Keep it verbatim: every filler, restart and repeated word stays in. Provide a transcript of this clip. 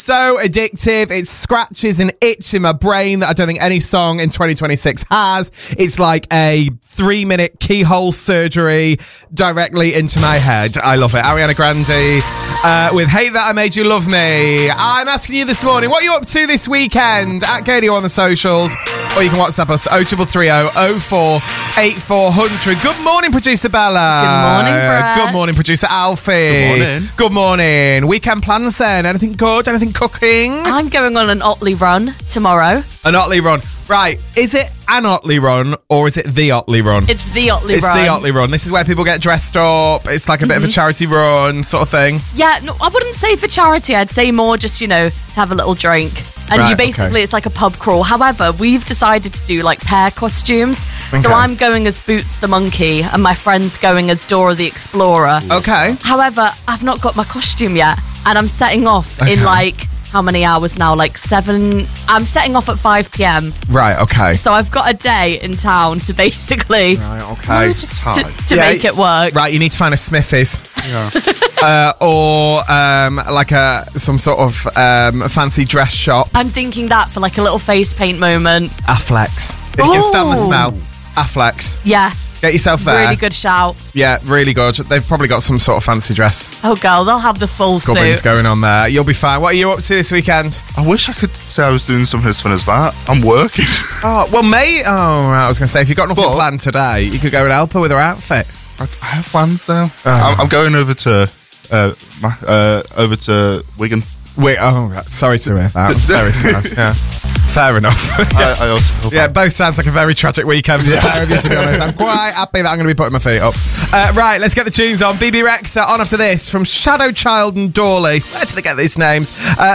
So addictive, it scratches an itch in my brain that I don't think any song in twenty twenty-six has. It's like a three minute keyhole surgery directly into my head. I love it. Ariana Grande uh, with Hate That I Made You Love Me. I'm asking you this morning, what are you up to this weekend? At Katie on the socials, or you can WhatsApp us oh triple three oh oh four eight four hundred. Good morning, producer Bella. Good morning, Brett. Good morning, producer Alfie. Good morning. Good morning. Weekend plans then? Anything good? Anything cooking? I'm going on an Otley run tomorrow. An Otley run. Right. Is it an Otley run or is it the Otley run? It's the Otley It's run. the Otley run. This is where people get dressed up. It's like a bit of a charity run sort of thing. Yeah, no, I wouldn't say for charity. I'd say more just, you know, to have a little drink. And Right, you basically, okay. it's like a pub crawl. However, we've decided to do like pair costumes. Okay. So I'm going as Boots the Monkey and my friend's going as Dora the Explorer. Okay. However, I've not got my costume yet. And I'm setting off Okay. in like, how many hours now? Like seven. I'm setting off at five p.m. Right, okay. So I've got a day in town to basically Right, okay. Loads of to, time. to Yeah, make it work. Right, you need to find a Smithy's. Yeah. uh, or um, like a some sort of um, fancy dress shop. I'm thinking that for like a little face paint moment. Affleck's. If you can stand the Ooh. smell. Affleck's. Yeah, Get yourself there. really good shout. Yeah, really good. They've probably got some sort of fancy dress Oh, girl, they'll have the full gubbins suit. going on there. You'll be fine. What are you up to this weekend? I wish I could say I was doing something as fun as that. I'm working. Oh, well, mate. Oh, right, I was going to say, if you've got nothing But- planned today, you could go and help her with her outfit. I, I have plans though. Oh. I'm, I'm going over to uh, my, uh, over to Wigan. Wait, oh, right, sorry to hear that. That's very sad. Yeah. Fair enough. I, I also hope Yeah, I'm- both sounds like a very tragic weekend for the pair of you, to be honest. I'm quite happy that I'm going to be putting my feet up. Uh, right, let's get the tunes on. B B Rexa on after this from Shadow Child and Dawley. Where did they get these names? Uh,